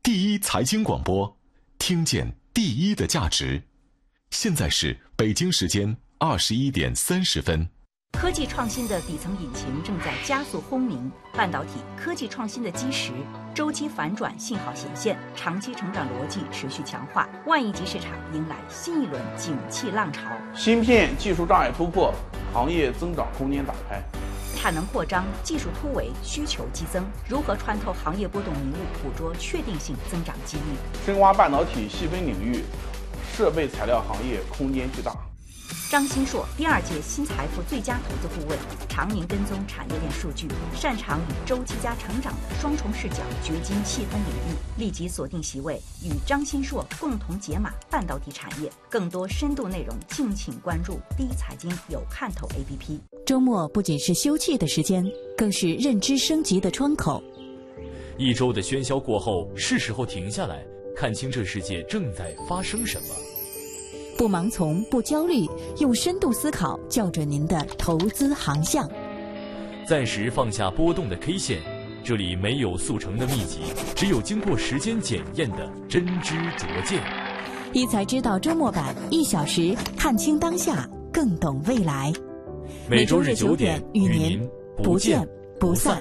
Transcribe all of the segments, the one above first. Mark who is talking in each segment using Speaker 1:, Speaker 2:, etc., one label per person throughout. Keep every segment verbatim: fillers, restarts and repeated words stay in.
Speaker 1: 第一财经广播，听见第一的价值。现在是北京时间二十一点三十分。
Speaker 2: 科技创新的底层引擎正在加速轰鸣，半导体科技创新的基石周期反转信号显现，长期成长逻辑持续强化，万亿级市场迎来新一轮景气浪潮。
Speaker 3: 芯片技术障碍突破，行业增长空间打开。
Speaker 2: 产能扩张，技术突围，需求激增，如何穿透行业波动迷雾，捕捉确定性增长机遇？
Speaker 3: 深挖半导体细分领域，设备材料行业空间巨大。
Speaker 2: 张新硕，第二届新财富最佳投资顾问，常年跟踪产业链数据，擅长与周期加成长的双重视角掘金细分领域。立即锁定席位，与张新硕共同解码半导体产业。更多深度内容，敬请关注第一财经有看头 A P P。
Speaker 4: 周末不仅是休憩的时间，更是认知升级的窗口。
Speaker 5: 一周的喧嚣过后，是时候停下来，看清这世界正在发生什么。
Speaker 4: 不盲从，不焦虑，用深度思考校准您的投资航向。
Speaker 5: 暂时放下波动的 K 线，这里没有速成的秘籍，只有经过时间检验的真知灼见。
Speaker 4: 一财知道周末版，一小时看清当下，更懂未来。
Speaker 5: 每周日九点与您不见不散。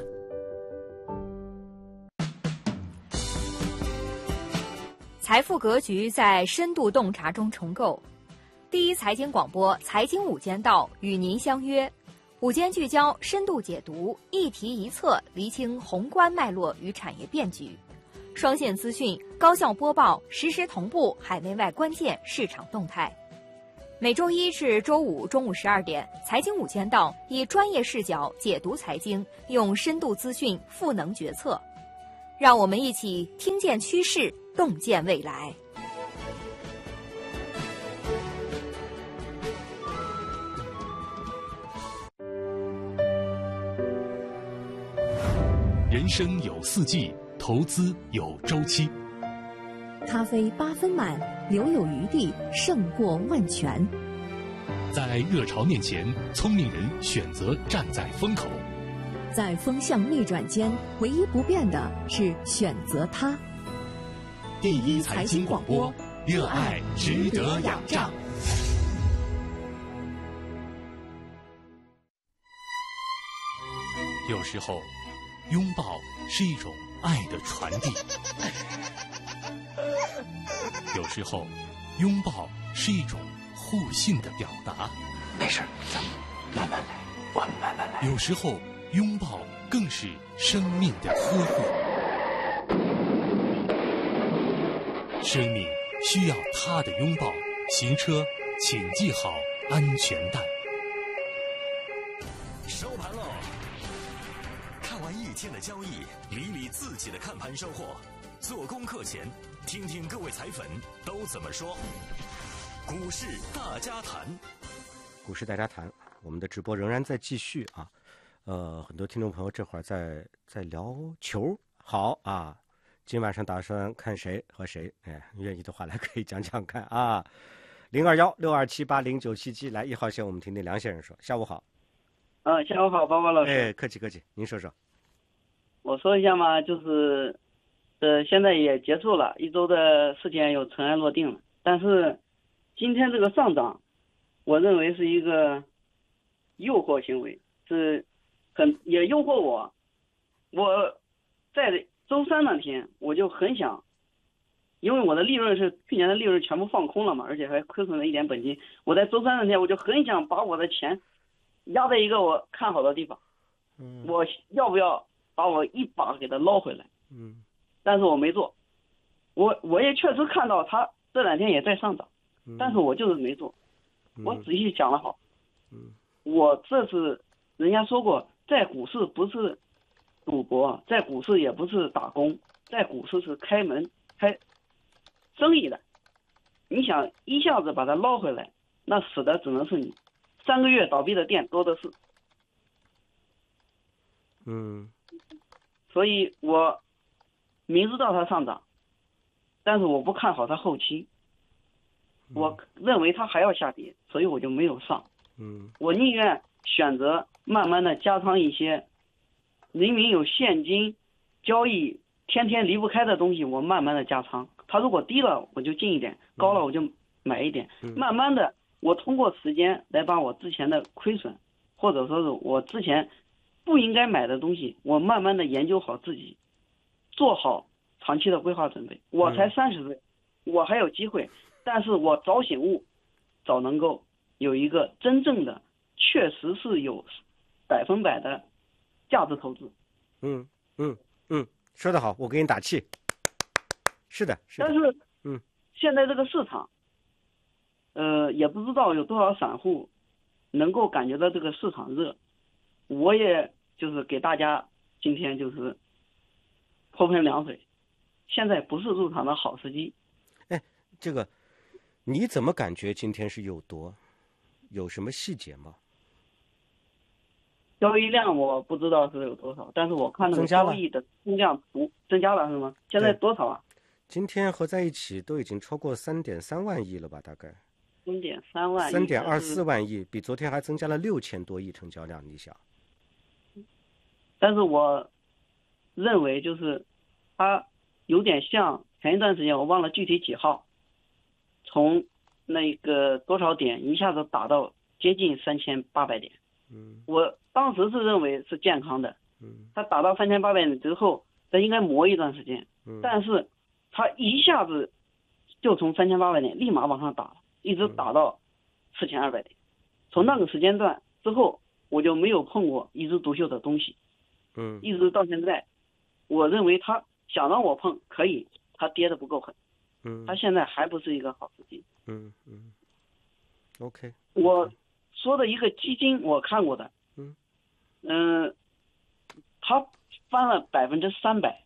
Speaker 6: 财富格局在深度洞察中重构。第一财经广播财经午间道与您相约，午间聚焦，深度解读，一题一策，厘清宏观脉络与产业变局。双线资讯，高效播报，实时同步海内外关键市场动态。每周一至周五中午十二点，财经午间道以专业视角解读财经，用深度资讯赋能决策。让我们一起听见趋势，洞见未来。
Speaker 1: 人生有四季，投资有周期。
Speaker 4: 咖啡八分满，留有余地，胜过万全。
Speaker 1: 在热潮面前，聪明人选择站在风口。
Speaker 4: 在风向逆转间，唯一不变的是选择它。
Speaker 1: 第一财经广播，热爱值得仰仗。有时候，拥抱是一种爱的传递；有时候，拥抱是一种互信的表达。
Speaker 7: 没事，咱们慢慢来，我们慢慢来。
Speaker 1: 有时候，拥抱更是生命的呵护。生命需要他的拥抱，行车请系好安全带。
Speaker 8: 收盘喽！看完一天的交易，理理自己的看盘收获。做功课前，听听各位财粉都怎么说。股市大家谈，
Speaker 9: 股市大家谈，我们的直播仍然在继续啊。呃，很多听众朋友这会儿在在聊球，好啊。今晚上打算看谁和谁？哎，愿意的话来可以讲讲看啊。零二幺六二七八零九七七，来一号线，我们听听梁先生说。下午好。
Speaker 10: 嗯，下午好，包包老师。
Speaker 9: 哎，客气客气，您说说。
Speaker 10: 我说一下嘛，就是，呃，现在也结束了一周的事件，有尘埃落定了。但是今天这个上涨，我认为是一个诱惑行为，是很也诱惑我。我在周三那天我就很想，因为我的利润是去年的利润全部放空了嘛，而且还亏损了一点本金。我在周三那天我就很想把我的钱压在一个我看好的地方，
Speaker 9: 嗯，
Speaker 10: 我要不要把我一把给它捞回来？
Speaker 9: 嗯，
Speaker 10: 但是我没做。我我也确实看到它这两天也在上涨，
Speaker 9: 嗯，
Speaker 10: 但是我就是没做。我仔细想了好，
Speaker 9: 嗯，
Speaker 10: 我这是人家说过，在股市不是赌博，在股市也不是打工，在股市是开门开生意的。你想一下子把它捞回来，那死的只能是你。三个月倒闭的店多的是。
Speaker 9: 嗯，
Speaker 10: 所以我明知道它上涨，但是我不看好它后期，我认为它还要下跌，所以我就没有上。
Speaker 9: 嗯，
Speaker 10: 我宁愿选择慢慢的加仓一些人民有现金交易天天离不开的东西，我慢慢的加仓。它如果低了，我就进一点；高了，我就买一点。
Speaker 9: 嗯、
Speaker 10: 慢慢的，我通过时间来把我之前的亏损，或者说是我之前不应该买的东西，我慢慢的研究好自己，做好长期的规划准备。我才三十岁，嗯、我还有机会，但是我早醒悟，早能够有一个真正的，确实是有百分百的价值投资。
Speaker 9: 嗯嗯嗯，说得好，我给你打气。是的，是的。
Speaker 10: 但是，
Speaker 9: 嗯，
Speaker 10: 现在这个市场，呃，也不知道有多少散户能够感觉到这个市场热。我也就是给大家今天就是泼盆凉水，现在不是入场的好时机。
Speaker 9: 哎，这个你怎么感觉今天是有多？有什么细节吗？
Speaker 10: 交易量我不知道是有多少，但是我看那个交易的增量图增加了是吗？现在多少啊？
Speaker 9: 今天合在一起都已经超过三点三万亿了吧？大概
Speaker 10: 三点三万亿，
Speaker 9: 三点二四万亿，比昨天还增加了六千多亿成交量。你想？
Speaker 10: 但是我认为就是它有点像前一段时间，我忘了具体几号，从那个多少点一下子打到接近三千八百点。
Speaker 9: 嗯，
Speaker 10: 我当时是认为是健康的。
Speaker 9: 嗯，
Speaker 10: 它打到三千八百点之后，它应该磨一段时间。
Speaker 9: 嗯，
Speaker 10: 但是它一下子就从三千八百点立马往上打了，一直打到四千二百点。从那个时间段之后，我就没有碰过一枝独秀的东西。
Speaker 9: 嗯，
Speaker 10: 一直到现在，我认为他想让我碰可以，他跌得不够狠。
Speaker 9: 嗯，
Speaker 10: 他现在还不是一个好时机。
Speaker 9: 嗯嗯 ，OK。
Speaker 10: 我说的一个基金我看过的，
Speaker 9: 嗯
Speaker 10: 嗯、呃，他翻了百分之三百，